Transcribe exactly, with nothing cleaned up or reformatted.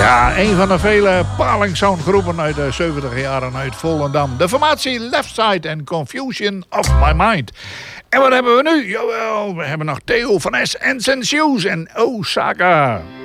Ja, een van de vele Paling Sound groepen uit de zeventig jaren uit Volendam. De formatie Left Side and Confusion of My Mind. En wat hebben we nu? Jawel, we hebben nog Theo van S en zijn Shoes en Osaka.